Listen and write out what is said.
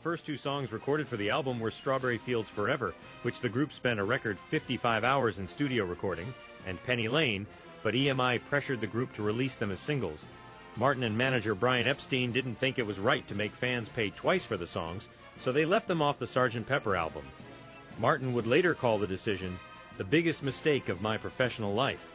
first two songs recorded for the album were Strawberry Fields Forever, which the group spent a record 55 hours in studio recording, and Penny Lane, but EMI pressured the group to release them as singles. Martin and manager Brian Epstein didn't think it was right to make fans pay twice for the songs, so they left them off the Sgt. Pepper album. Martin would later call the decision the biggest mistake of my professional life.